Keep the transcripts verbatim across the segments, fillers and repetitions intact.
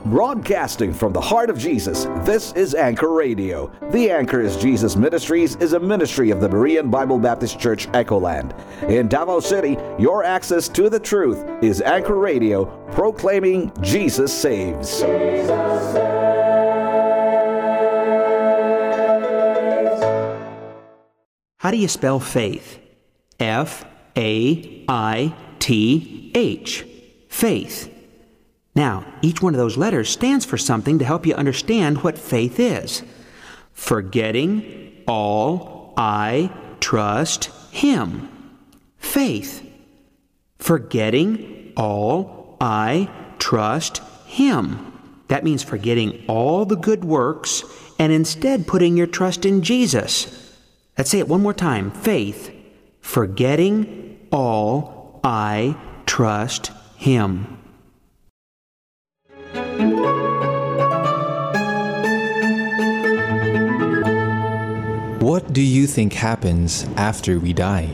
Broadcasting from the heart of Jesus, this is Anchor Radio. The Anchor is Jesus Ministries is a ministry of the Berean Bible Baptist Church Echoland. In Davao City, your access to the truth is Anchor Radio, proclaiming Jesus saves. Jesus saves. How do you spell faith? F A I T H. Faith. Now, each one of those letters stands for something to help you understand what faith is. Forgetting all I trust Him. Faith. Forgetting all I trust Him. That means forgetting all the good works and instead putting your trust in Jesus. Let's say it one more time. Faith. Forgetting all I trust Him. What do you think happens after we die?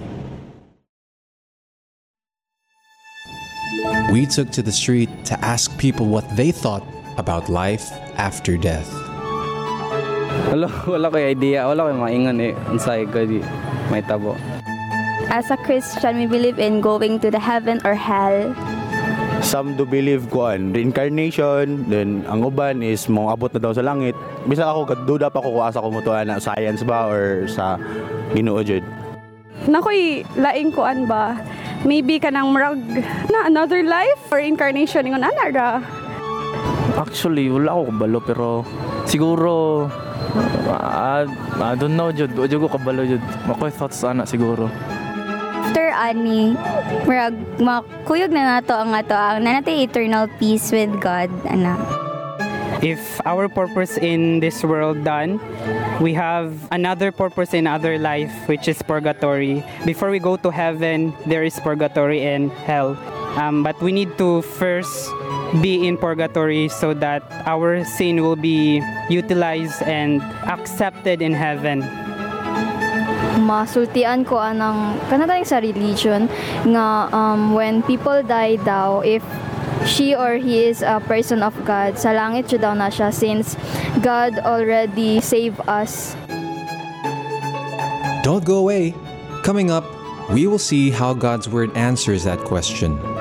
We took to the street to ask people what they thought about life after death. Wala, wala ko idea. Wala ko maingon eh. Unsay ko di may tabo. As a Christian, we believe in going to the heaven or hell. Some do believe kuan reincarnation, then ang uban is mo abot na daw sa langit. Bisa ako kaduda pa ko kung asa ko mutuan na science ba or sa Ginoo jud. Nakoy laing kuan ba? Maybe kanang murag na another life or incarnation ingon ana ra. Actually, wala ako kabalo pero siguro uh, I don't know jud, jud ko kabalo jud. Makoy thoughts ana siguro. After ani, murag makuyog na nato ang ato ang nanatay eternal peace with God ana. If our purpose in this world done, we have another purpose in other life, which is purgatory. Before we go to heaven, there is purgatory and hell. Um, but we need to first be in purgatory so that our sin will be utilized and accepted in heaven. Masultian ko anang kanatay sa religion nga um, when people die daw, if she or he is a person of God, sa langit siya daw na siya since God already saved us. Don't go away. Coming up, we will see how God's Word answers that question.